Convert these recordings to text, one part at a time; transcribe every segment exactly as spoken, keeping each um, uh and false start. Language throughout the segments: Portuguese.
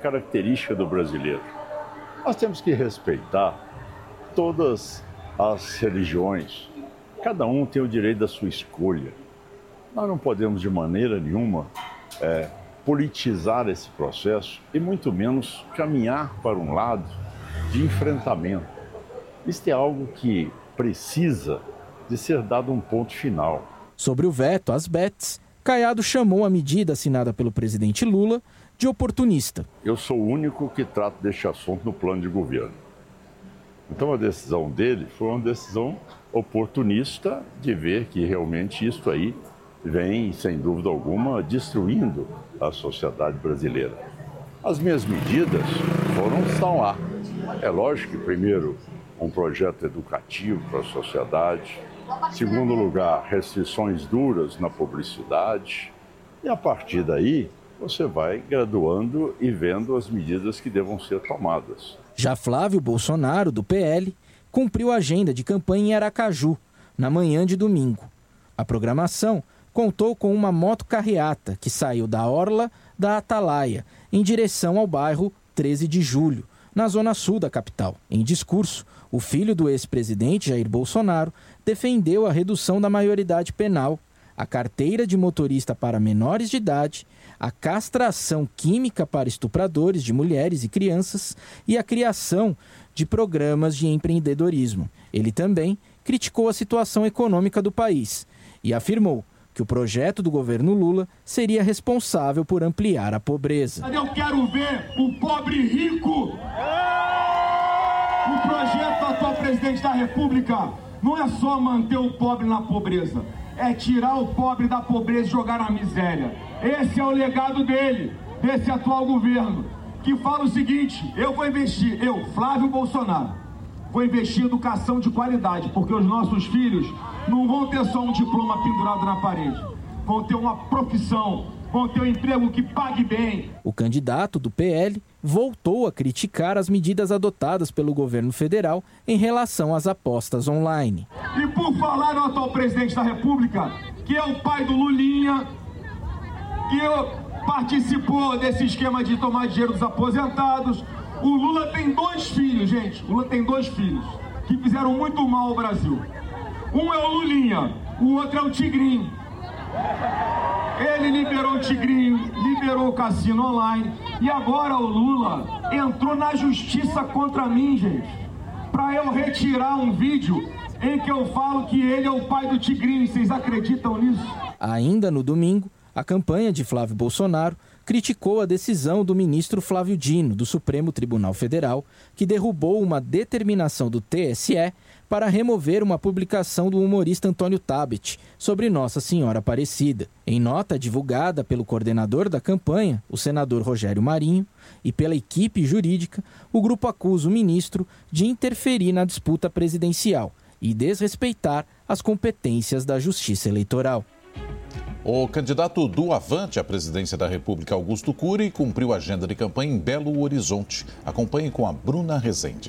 característica do brasileiro. Nós temos que respeitar todas as religiões. Cada um tem o direito da sua escolha. Nós não podemos, de maneira nenhuma, é, politizar esse processo e muito menos caminhar para um lado de enfrentamento. Isso é algo que precisa de ser dado um ponto final. Sobre o veto às bets, Caiado chamou a medida assinada pelo presidente Lula de oportunista. Eu sou o único que trato deste assunto no plano de governo. Então a decisão dele foi uma decisão oportunista de ver que realmente isso aí vem, sem dúvida alguma, destruindo a sociedade brasileira. As minhas medidas foram, estão lá. É lógico que, primeiro, um projeto educativo para a sociedade. Segundo lugar, restrições duras na publicidade. E a partir daí, você vai graduando e vendo as medidas que devam ser tomadas. Já Flávio Bolsonaro, do P L, cumpriu a agenda de campanha em Aracaju, na manhã de domingo. A programação contou com uma motocarreata que saiu da Orla da Atalaia, em direção ao bairro treze de julho, na zona sul da capital. Em discurso, o filho do ex-presidente Jair Bolsonaro defendeu a redução da maioridade penal, a carteira de motorista para menores de idade, a castração química para estupradores de mulheres e crianças e a criação de programas de empreendedorismo. Ele também criticou a situação econômica do país e afirmou que o projeto do governo Lula seria responsável por ampliar a pobreza. Eu quero ver o pobre rico. O projeto do atual presidente da República não é só manter o pobre na pobreza, é tirar o pobre da pobreza e jogar na miséria. Esse é o legado dele, desse atual governo, que fala o seguinte: eu vou investir, eu, Flávio Bolsonaro, vou investir em educação de qualidade, porque os nossos filhos não vão ter só um diploma pendurado na parede, vão ter uma profissão, vão ter um emprego que pague bem. O candidato do P L voltou a criticar as medidas adotadas pelo governo federal em relação às apostas online. E por falar no atual presidente da República, que é o pai do Lulinha, que participou desse esquema de tomar dinheiro dos aposentados, o Lula tem dois filhos, gente, o Lula tem dois filhos, que fizeram muito mal ao Brasil. Um é o Lulinha, o outro é o Tigrinho. Ele liberou o Tigrinho, liberou o cassino online e agora o Lula entrou na justiça contra mim, gente, para eu retirar um vídeo em que eu falo que ele é o pai do Tigrinho. Vocês acreditam nisso? Ainda no domingo, a campanha de Flávio Bolsonaro criticou a decisão do ministro Flávio Dino, do Supremo Tribunal Federal, que derrubou uma determinação do T S E para remover uma publicação do humorista Antônio Tabet sobre Nossa Senhora Aparecida. Em nota divulgada pelo coordenador da campanha, o senador Rogério Marinho, e pela equipe jurídica, o grupo acusa o ministro de interferir na disputa presidencial e desrespeitar as competências da Justiça Eleitoral. O candidato do Avante à presidência da República, Augusto Cury, cumpriu a agenda de campanha em Belo Horizonte. Acompanhe com a Bruna Rezende.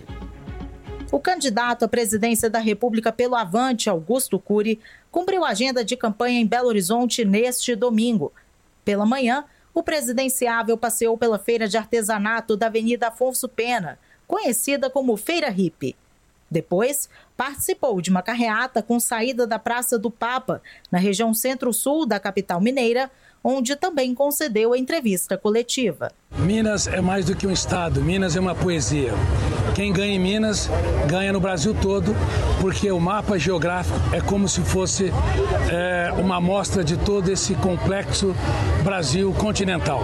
O candidato à presidência da República pelo Avante, Augusto Cury, cumpriu a agenda de campanha em Belo Horizonte neste domingo. Pela manhã, o presidenciável passeou pela feira de artesanato da Avenida Afonso Pena, conhecida como Feira Hippie. Depois, participou de uma carreata com saída da Praça do Papa, na região centro-sul da capital mineira, onde também concedeu a entrevista coletiva. Minas é mais do que um estado, Minas é uma poesia. Quem ganha em Minas, ganha no Brasil todo, porque o mapa geográfico é como se fosse é, uma amostra de todo esse complexo Brasil continental.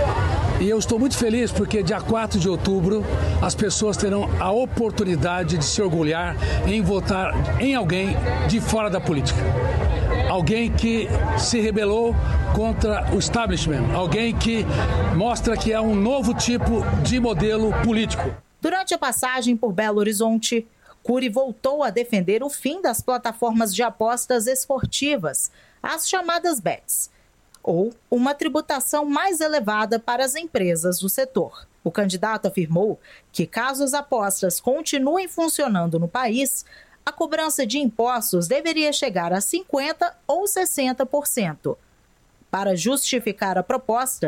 E eu estou muito feliz porque dia quatro de outubro as pessoas terão a oportunidade de se orgulhar em votar em alguém de fora da política. Alguém que se rebelou contra o establishment, alguém que mostra que é um novo tipo de modelo político. Durante a passagem por Belo Horizonte, Cury voltou a defender o fim das plataformas de apostas esportivas, as chamadas bets, ou uma tributação mais elevada para as empresas do setor. O candidato afirmou que, caso as apostas continuem funcionando no país, a cobrança de impostos deveria chegar a cinquenta por cento ou sessenta por cento. Para justificar a proposta,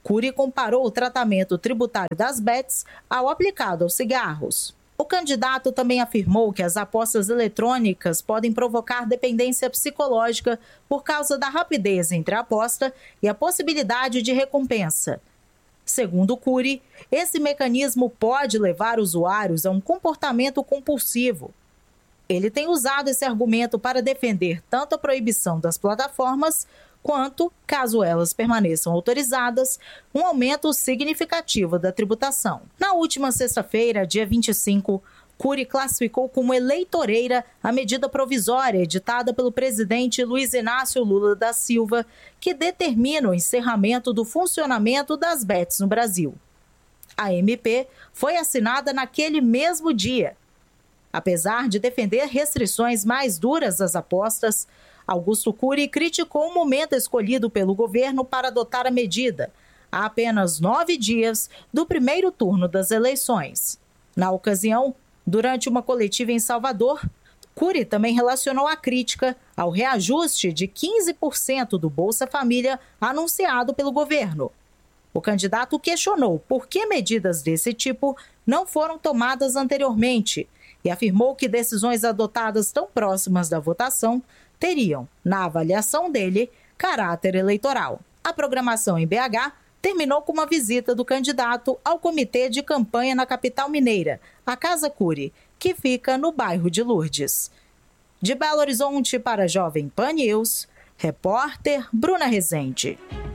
Cury comparou o tratamento tributário das bets ao aplicado aos cigarros. O candidato também afirmou que as apostas eletrônicas podem provocar dependência psicológica por causa da rapidez entre a aposta e a possibilidade de recompensa. Segundo Cury, esse mecanismo pode levar usuários a um comportamento compulsivo. Ele tem usado esse argumento para defender tanto a proibição das plataformas quanto, caso elas permaneçam autorizadas, um aumento significativo da tributação. Na última sexta-feira, dia vinte e cinco, Cury classificou como eleitoreira a medida provisória editada pelo presidente Luiz Inácio Lula da Silva, que determina o encerramento do funcionamento das bets no Brasil. A M P foi assinada naquele mesmo dia. Apesar de defender restrições mais duras às apostas, Augusto Cury criticou o momento escolhido pelo governo para adotar a medida, há apenas nove dias do primeiro turno das eleições. Na ocasião, durante uma coletiva em Salvador, Cury também relacionou a crítica ao reajuste de quinze por cento do Bolsa Família anunciado pelo governo. O candidato questionou por que medidas desse tipo não foram tomadas anteriormente e afirmou que decisões adotadas tão próximas da votação teriam, na avaliação dele, caráter eleitoral. A programação em B H terminou com uma visita do candidato ao comitê de campanha na capital mineira, a Casa Cury, que fica no bairro de Lourdes. De Belo Horizonte para Jovem Pan News, repórter Bruna Rezende.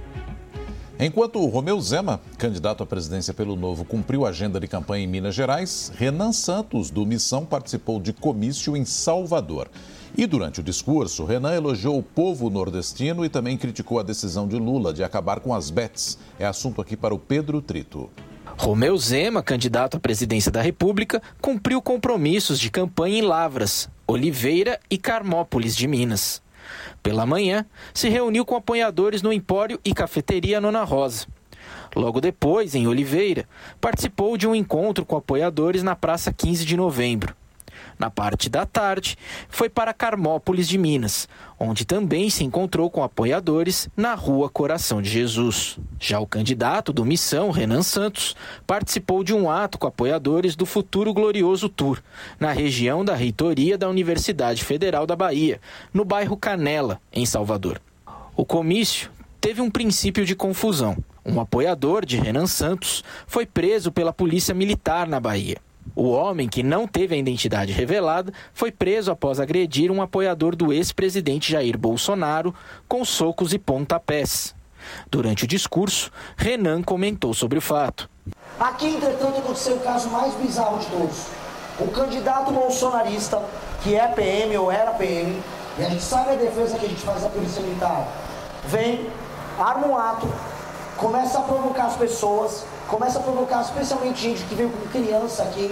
Enquanto Romeu Zema, candidato à presidência pelo Novo, cumpriu a agenda de campanha em Minas Gerais, Renan Santos, do Missão, participou de comício em Salvador. E durante o discurso, Renan elogiou o povo nordestino e também criticou a decisão de Lula de acabar com as bets. É assunto aqui para o Pedro Trito. Romeu Zema, candidato à presidência da República, cumpriu compromissos de campanha em Lavras, Oliveira e Carmópolis de Minas. Pela manhã, se reuniu com apoiadores no Empório e Cafeteria Nona Rosa. Logo depois, em Oliveira, participou de um encontro com apoiadores na Praça quinze de Novembro. Na parte da tarde, foi para Carmópolis de Minas, onde também se encontrou com apoiadores na Rua Coração de Jesus. Já o candidato do Missão, Renan Santos, participou de um ato com apoiadores do Futuro Glorioso Tour, na região da reitoria da Universidade Federal da Bahia, no bairro Canela, em Salvador. O comício teve um princípio de confusão. Um apoiador de Renan Santos foi preso pela Polícia Militar na Bahia. O homem, que não teve a identidade revelada, foi preso após agredir um apoiador do ex-presidente Jair Bolsonaro com socos e pontapés. Durante o discurso, Renan comentou sobre o fato. Aqui, entretanto, aconteceu o caso mais bizarro de todos. O candidato bolsonarista, que é P M ou era P M, e a gente sabe a defesa que a gente faz da Polícia Militar, vem, arma um ato, começa a provocar as pessoas, começa a provocar especialmente gente que veio com criança aqui,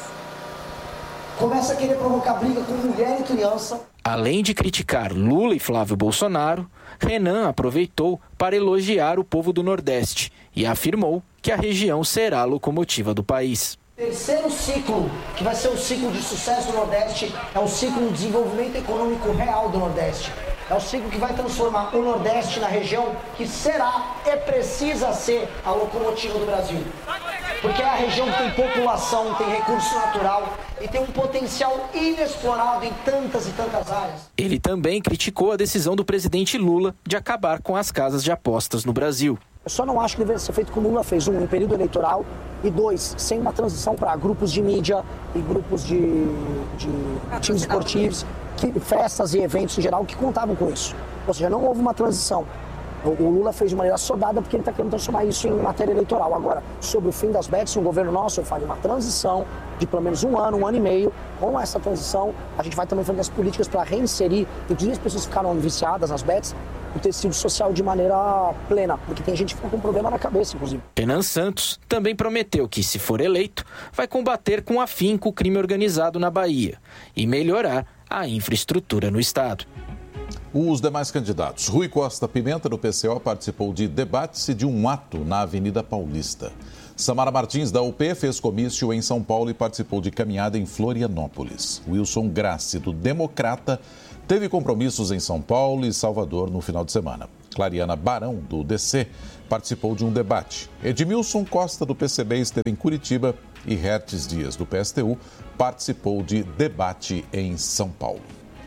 começa a querer provocar briga com mulher e criança. Além de criticar Lula e Flávio Bolsonaro, Renan aproveitou para elogiar o povo do Nordeste e afirmou que a região será a locomotiva do país. Terceiro ciclo, que vai ser o ciclo de sucesso do Nordeste, é o ciclo de desenvolvimento econômico real do Nordeste. É o ciclo que vai transformar o Nordeste na região que será e precisa ser a locomotiva do Brasil. Porque é a região que tem população, tem recurso natural e tem um potencial inexplorado em tantas e tantas áreas. Ele também criticou a decisão do presidente Lula de acabar com as casas de apostas no Brasil. Eu só não acho que deveria ser feito como o Lula fez, um, em período eleitoral, e dois, sem uma transição para grupos de mídia e grupos de, de times esportivos, que, festas e eventos em geral que contavam com isso. Ou seja, não houve uma transição. O, o Lula fez de maneira sodada porque ele está querendo transformar isso em matéria eleitoral. Agora, sobre o fim das bets, no governo nosso, eu faria uma transição de pelo menos um ano, um ano e meio. Com essa transição, a gente vai também fazer as políticas para reinserir, inclusive as pessoas que ficaram viciadas nas bets, o tecido social de maneira plena, porque tem gente que fica com problema na cabeça, inclusive. Renan Santos também prometeu que, se for eleito, vai combater com afinco o crime organizado na Bahia e melhorar a infraestrutura no estado. Os demais candidatos. Rui Costa Pimenta, do P C O, participou de debates e de um ato na Avenida Paulista. Samara Martins, da U P, fez comício em São Paulo e participou de caminhada em Florianópolis. Wilson Grassi, do Democrata, teve compromissos em São Paulo e Salvador no final de semana. Clariana Barão, do D C, participou de um debate. Edmilson Costa, do P C B, esteve em Curitiba e Hertes Dias, do P S T U, participou de debate em São Paulo.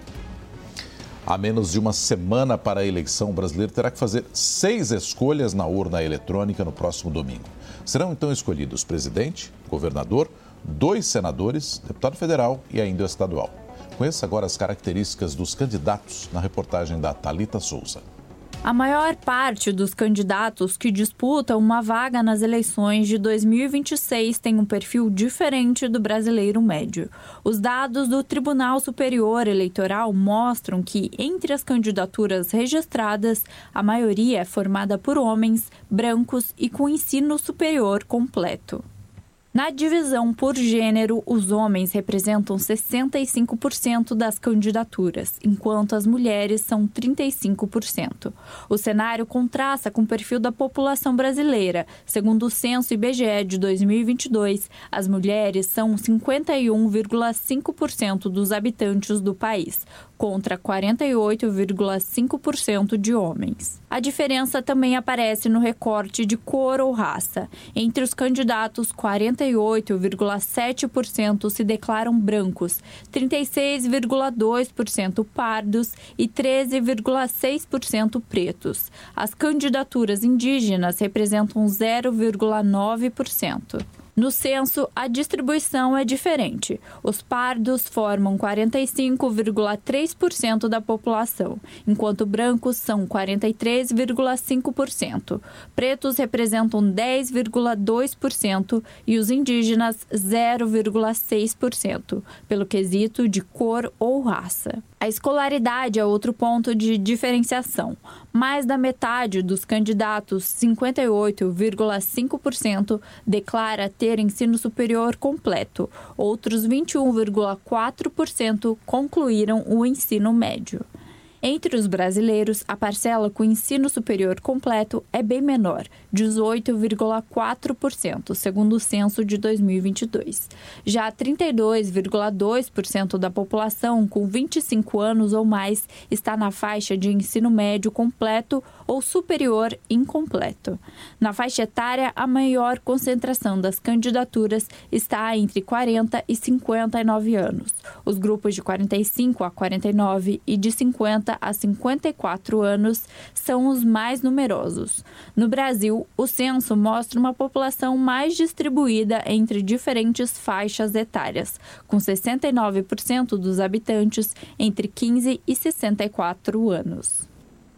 Há menos de uma semana para a eleição, o brasileiro terá que fazer seis escolhas na urna eletrônica no próximo domingo. Serão então escolhidos presidente, governador, dois senadores, deputado federal e ainda estadual. Conheça agora as características dos candidatos na reportagem da Thalita Souza. A maior parte dos candidatos que disputam uma vaga nas eleições de dois mil e vinte e seis tem um perfil diferente do brasileiro médio. Os dados do Tribunal Superior Eleitoral mostram que, entre as candidaturas registradas, a maioria é formada por homens, brancos e com ensino superior completo. Na divisão por gênero, os homens representam sessenta e cinco por cento das candidaturas, enquanto as mulheres são trinta e cinco por cento. O cenário contrasta com o perfil da população brasileira. Segundo o censo I B G E de dois mil e vinte e dois, as mulheres são cinquenta e um vírgula cinco por cento dos habitantes do país, contra quarenta e oito vírgula cinco por cento de homens. A diferença também aparece no recorte de cor ou raça. Entre os candidatos, quarenta e oito vírgula sete por cento se declaram brancos, trinta e seis vírgula dois por cento pardos e treze vírgula seis por cento pretos. As candidaturas indígenas representam zero vírgula nove por cento. No censo, a distribuição é diferente. Os pardos formam quarenta e cinco vírgula três por cento da população, enquanto brancos são quarenta e três vírgula cinco por cento. Pretos representam dez vírgula dois por cento e os indígenas zero vírgula seis por cento, pelo quesito de cor ou raça. A escolaridade é outro ponto de diferenciação. Mais da metade dos candidatos, cinquenta e oito vírgula cinco por cento, declara ter ensino superior completo. Outros vinte e um vírgula quatro por cento concluíram o ensino médio. Entre os brasileiros, a parcela com ensino superior completo é bem menor, dezoito vírgula quatro por cento, segundo o censo de dois mil e vinte e dois. Já trinta e dois vírgula dois por cento da população com vinte e cinco anos ou mais está na faixa de ensino médio completo ou superior incompleto. Na faixa etária, a maior concentração das candidaturas está entre quarenta e cinquenta e nove anos. Os grupos de quarenta e cinco a quarenta e nove e de cinquenta a cinquenta e quatro anos são os mais numerosos. No Brasil, o censo mostra uma população mais distribuída entre diferentes faixas etárias, com sessenta e nove por cento dos habitantes entre quinze e sessenta e quatro anos.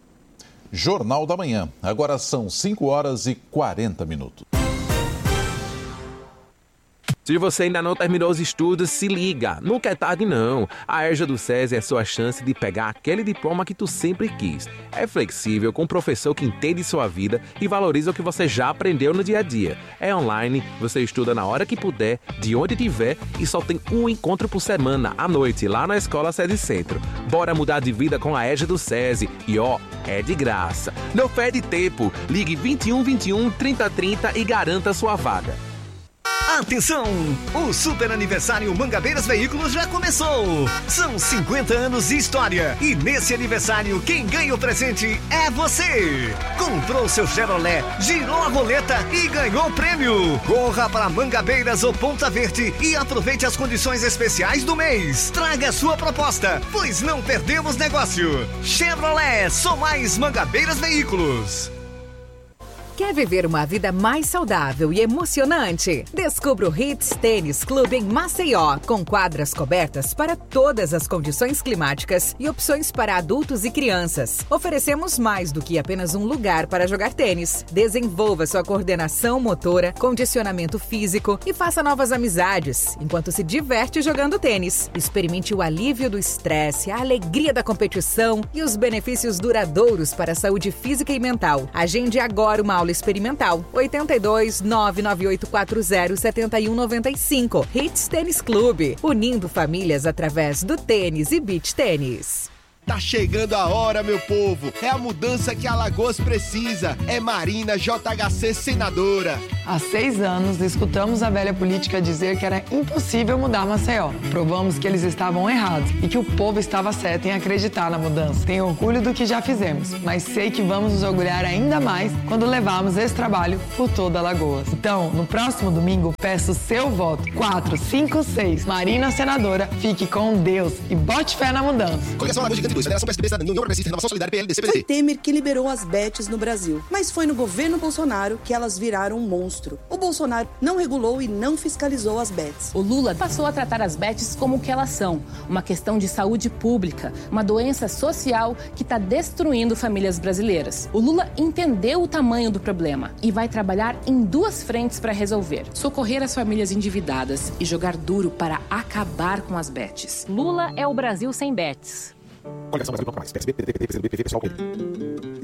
Jornal da Manhã. Agora são cinco horas e quarenta minutos. Se você ainda não terminou os estudos, se liga, nunca é tarde não. A EJA do SESI é a sua chance de pegar aquele diploma que tu sempre quis. É flexível, com um professor que entende sua vida e valoriza o que você já aprendeu no dia a dia. É online, você estuda na hora que puder, de onde tiver e só tem um encontro por semana, à noite, lá na Escola SESI Centro. Bora mudar de vida com a EJA do SESI e ó, é de graça. Não perde tempo, ligue vinte e um, vinte e um, trinta, trinta e garanta sua vaga. Atenção! O super aniversário Mangabeiras Veículos já começou! São cinquenta anos de história e nesse aniversário quem ganha o presente é você! Comprou seu Chevrolet, girou a roleta e ganhou o prêmio! Corra para Mangabeiras ou Ponta Verde e aproveite as condições especiais do mês! Traga sua proposta, pois não perdemos negócio! Chevrolet, só mais Mangabeiras Veículos! Quer viver uma vida mais saudável e emocionante? Descubra o Hits Tênis Clube em Maceió, com quadras cobertas para todas as condições climáticas e opções para adultos e crianças. Oferecemos mais do que apenas um lugar para jogar tênis. Desenvolva sua coordenação motora, condicionamento físico e faça novas amizades, enquanto se diverte jogando tênis. Experimente o alívio do estresse, a alegria da competição e os benefícios duradouros para a saúde física e mental. Agende agora uma aula experimental. oito dois, nove nove oito quatro zero, sete um nove cinco. Hits Tênis Clube, unindo famílias através do tênis e beach tênis. Tá chegando a hora, meu povo. É a mudança que Alagoas precisa. É Marina J H C Senadora. Há seis anos, escutamos a velha política dizer que era impossível mudar Maceió. Provamos que eles estavam errados e que o povo estava certo em acreditar na mudança. Tenho orgulho do que já fizemos, mas sei que vamos nos orgulhar ainda mais quando levarmos esse trabalho por toda Alagoas. Então, no próximo domingo, peço seu voto. quatro, cinco, seis. Marina Senadora, fique com Deus e bote fé na mudança. Coligação Alagoas Gigante dois, Federação P S D B, Cidadania, União Progressista, Renovação Solidária, P L D, C P D T. Foi Temer que liberou as bets no Brasil, mas foi no governo Bolsonaro que elas viraram um monstro. O Bolsonaro não regulou e não fiscalizou as bets. O Lula passou a tratar as bets como o que elas são, uma questão de saúde pública, uma doença social que está destruindo famílias brasileiras. O Lula entendeu o tamanho do problema e vai trabalhar em duas frentes para resolver: socorrer as famílias endividadas e jogar duro para acabar com as bets. Lula é o Brasil sem bets. Coligação Brasil Toca Mais, P S D B, P D T, P C do B, P V, Pessoal, P D.